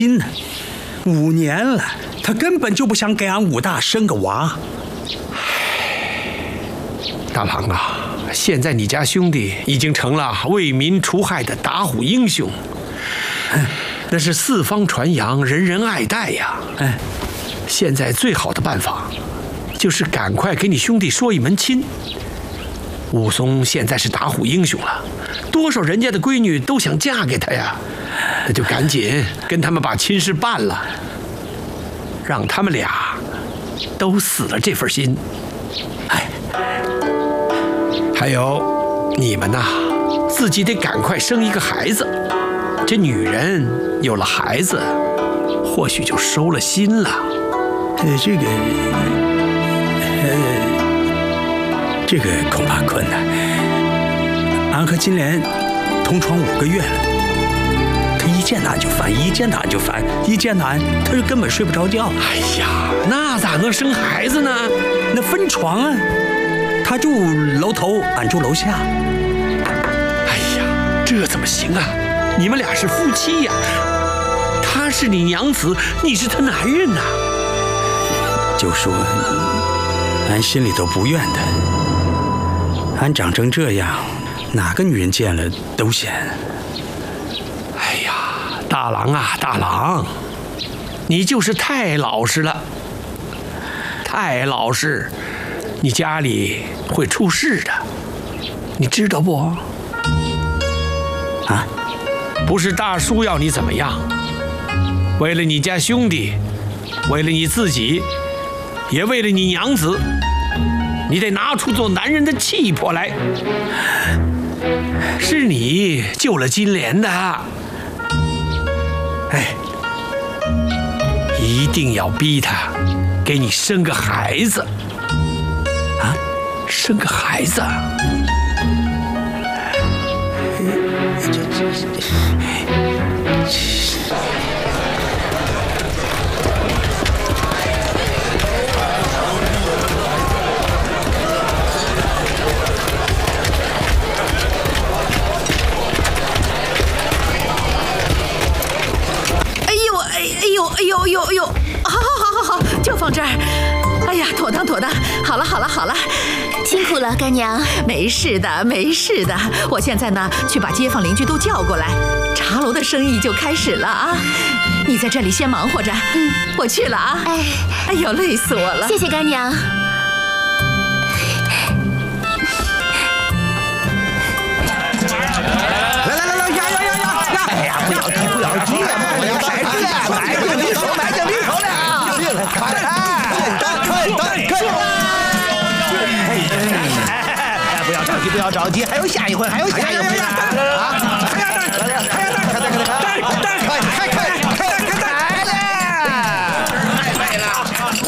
呢，5年了，他根本就不想给俺武大生个娃。 大郎啊，现在你家兄弟已经成了为民除害的打虎英雄，那是四方传扬，人人爱戴呀。现在最好的办法，就是赶快给你兄弟说一门亲。武松现在是打虎英雄了，多少人家的闺女都想嫁给他呀，那就赶紧跟他们把亲事办了，让他们俩都死了这份心。还有你们呐，自己得赶快生一个孩子。这女人有了孩子，或许就收了心了。 这个恐怕困难。俺和金莲同床5个月了，他一见到俺就烦，一见到俺就烦，一见到俺他是根本睡不着觉。 哎呀，那咋能生孩子呢？ 那分床啊，他住楼头，俺住楼下。 哎呀，这怎么行啊？你们俩是夫妻呀，他是你娘子，你是他男人呐。 就说俺心里头不怨他。俺长成这样，哪个女人见了都嫌。 哎呀，大郎啊，大郎，你就是太老实了，太老实，你家里会出事的，你知道不？ 啊， 不是大叔要你怎么样，为了你家兄弟，为了你自己，也为了你娘子。你得拿出做男人的气魄来，是你救了金莲的，一定要逼他给你生个孩子，啊，生个孩子。 哎呦，好，就放这儿。哎呀，妥当。好了， 辛苦了，干娘。 没事的。我现在呢，去把街坊邻居都叫过来，茶楼的生意就开始了啊。你在这里先忙活着，我去了啊。哎呦，累死我了。 谢谢干娘。 来呀！哎呀，不要急，买就离手了，快！不要着急，还有下一回呢！啊！开了！太美了！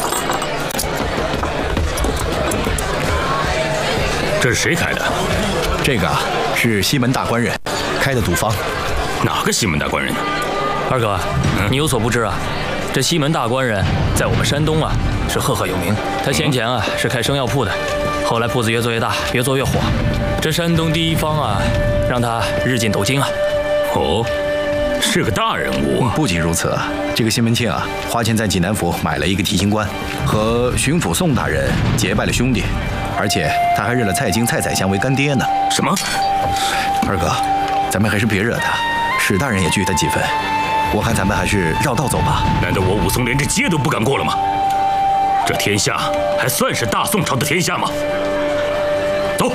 这是谁开的？ 这个是西门大官人开的赌坊。 哪个西门大官人呢？ 二哥，你有所不知啊，这西门大官人在我们山东啊是赫赫有名。他先前啊是开生药铺的，后来铺子越做越大，越做越火。这山东第一方啊，让他日进斗金啊。 哦，是个大人物。 不仅如此，这个西门庆啊，花钱在济南府买了一个提刑官，和巡抚宋大人结拜了兄弟，而且他还认了蔡京、蔡宰相为干爹呢。 什么？ 二哥，咱们还是别惹他，史大人也惧他几分。我看咱们还是绕道走吧。 难道我武松连这街都不敢过了吗？这天下还算是大宋朝的天下吗？走！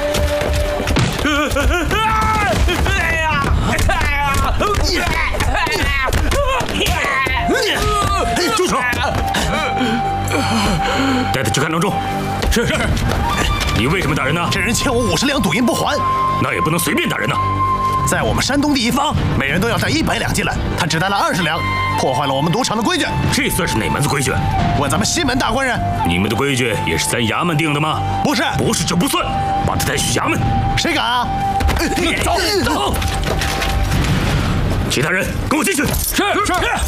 住手！带他去看郎中。是。你为什么打人呢？ 这人欠我50两赌银不还， 那也不能随便打人呢。 在我们山东第一方，每人都要带100两进来，他只带了20两，破坏了我们赌场的规矩。 这算是哪门子规矩？ 问咱们西门大官人。 你们的规矩也是咱衙门定的吗？ 不是， 不是就不算，把他带去衙门。 谁敢啊？ 走！其他人跟我进去。 是。